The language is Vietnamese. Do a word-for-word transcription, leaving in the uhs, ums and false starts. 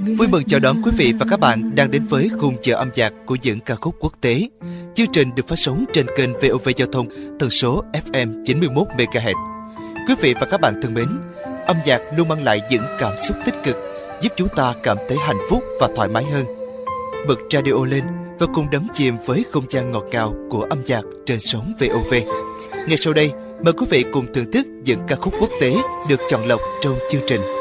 Vui mừng chào đón quý vị và các bạn đang đến với khung giờ âm nhạc của những ca khúc quốc tế. Chương trình được phát sóng trên kênh vê o vê Giao thông tần số ép em chín mươi mốt mê ga héc. Quý vị và các bạn thân mến, âm nhạc luôn mang lại những cảm xúc tích cực, giúp chúng ta cảm thấy hạnh phúc và thoải mái hơn. Bật radio lên và cùng đắm chìm với không gian ngọt ngào của âm nhạc trên sóng vê o vê. Ngay sau đây, mời quý vị cùng thưởng thức những ca khúc quốc tế được chọn lọc trong chương trình.